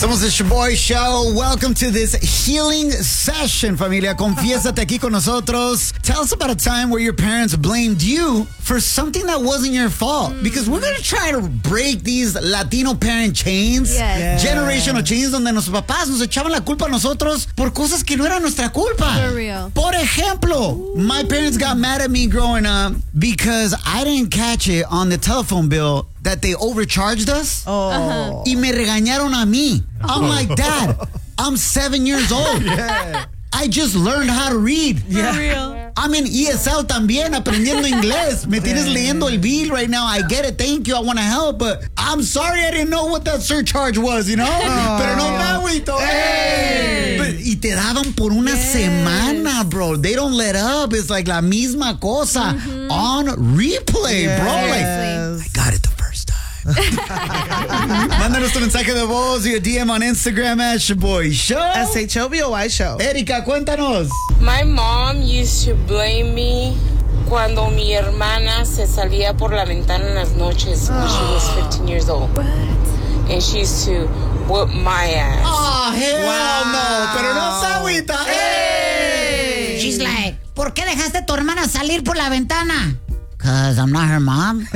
Somos el Shaboy Show. Welcome to this healing session, familia. Confiésate aquí con nosotros. Tell us about a time where your parents blamed you for something that wasn't your fault. Because we're going to try to break these Latino parent chains, generational chains, donde nuestros papás nos echaban la culpa a nosotros por cosas que no eran nuestra culpa. For real. Por ejemplo, my parents got mad at me growing up because I didn't catch it on the telephone bill that they overcharged us. Y me regañaron a mí. I'm like, Dad, I'm 7 years old. I just learned how to read. For real. I'm in ESL también, aprendiendo inglés. Me tienes leyendo el bill right now. I get it. Thank you. I want to help. But I'm sorry I didn't know what that surcharge was, you know? Pero no me agüito. Hey. Y te daban por una semana, bro. They don't let up. It's like la misma cosa on replay, bro. Like, I got it the first time. Mándanos tu mensaje de voz via DM on Instagram at Shaboy Show. SHOBOY Show. Erika, cuéntanos. My mom used to blame me cuando mi hermana se salía por la ventana en las noches when she was 15 years old. What? And she used to whoop my ass. Oh, hell no. Pero no se agüita. Hey. She's like, ¿por qué dejaste a tu hermana salir por la ventana? Because I'm not her mom.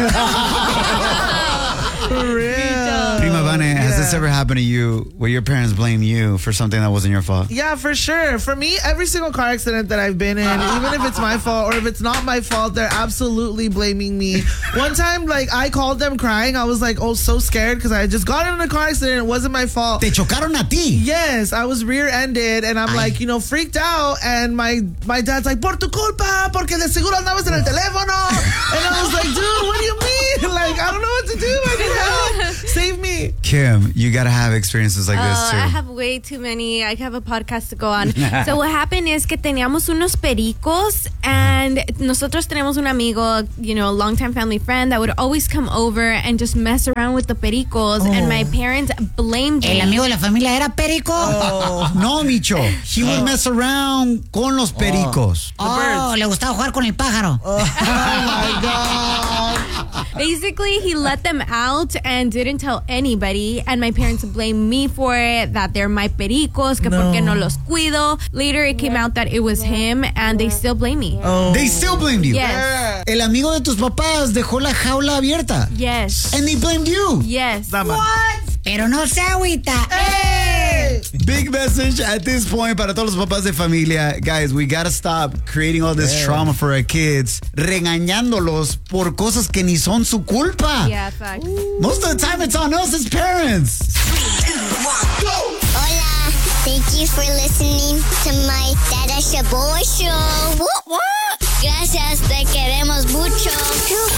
For real. Prima Vane, has this ever happened to you where your parents blame you for something that wasn't your fault? Yeah, for sure. For me, every single car accident that I've been in, even if it's my fault or if it's not my fault, they're absolutely blaming me. One time, like, I called them crying. I was like, oh, so scared because I just got in a car accident. It wasn't my fault. Te chocaron a ti. Yes, I was rear-ended and I'm like, freaked out. And my dad's like, por tu culpa, porque de seguro andabas en el teléfono. And I was like, dude, what do you mean? Like, I don't know what to do. I need help. Save me. Kim, you gotta have experiences like this too. I have way too many. I have a podcast to go on. So what happened is que teníamos unos pericos and nosotros tenemos un amigo, a longtime family friend that would always come over and just mess around with the pericos and my parents blamed me. ¿El amigo de la familia era perico? No, Micho. He would mess around con los pericos. Le gustaba jugar con el pájaro. Oh my God. Basically, he let them out and didn't tell anybody. And my parents blamed me for it, that they're my pericos, que porque no los cuido. Later, it came out that it was him, and they still blame me. They still blamed you. Yes. El amigo de tus papás dejó la jaula abierta. Yes. And they blamed you. Yes. What? Pero no se agüita. Hey! Big message at this point para todos los papás de familia. Guys, we gotta stop creating all this trauma for our kids, regañándolos por cosas que ni son su culpa. Yeah, facts. Most of the time, it's on us as parents. 3, 2, 1, go! Hola, thank you for listening to my Dada Shaboy Show. Gracias, te queremos mucho.